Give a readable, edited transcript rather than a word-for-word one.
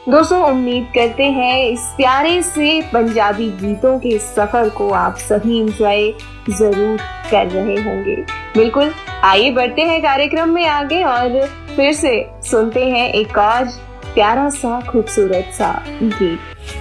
दोस्तों, उम्मीद करते हैं इस प्यारे से पंजाबी गीतों के सफर को आप सभी एंजॉय जरूर कर रहे होंगे। बिल्कुल, आइए बढ़ते हैं कार्यक्रम में आगे और फिर से सुनते हैं एक और प्यारा सा खूबसूरत सा गीत।